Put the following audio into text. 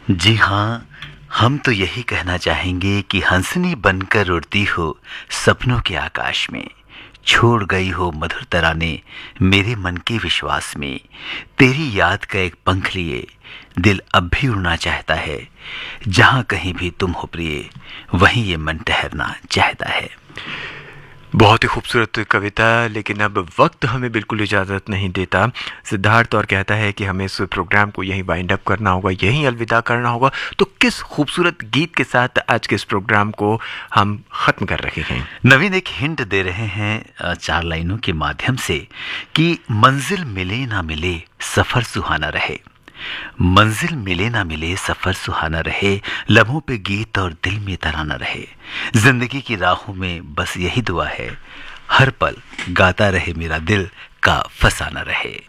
जी हाँ, हम तो यही कहना चाहेंगे कि हंसनी बनकर उड़ती हो सपनों के आकाश में, छोड़ गई हो मधुर तराने मेरे मन के विश्वास में। तेरी याद का एक पंख लिए दिल अब भी उड़ना चाहता है, जहाँ कहीं भी तुम हो प्रिय वहीं ये मन ठहरना चाहता है। बहुत ही खूबसूरत कविता, लेकिन अब वक्त हमें बिल्कुल इजाज़त नहीं देता। सिद्धार्थ और कहता है कि हमें इस प्रोग्राम को यहीं वाइंड अप करना होगा, यहीं अलविदा करना होगा। तो किस खूबसूरत गीत के साथ आज के इस प्रोग्राम को हम ख़त्म कर रहे हैं? नवीन एक हिंट दे रहे हैं 4 लाइनों के माध्यम से कि मंजिल मिले ना मिले सफ़र सुहाना रहे। मंजिल मिले ना मिले सफर सुहाना रहे, लम्हों पे गीत और दिल में तराना रहे। जिंदगी की राहों में बस यही दुआ है, हर पल गाता रहे मेरा दिल का फसाना रहे।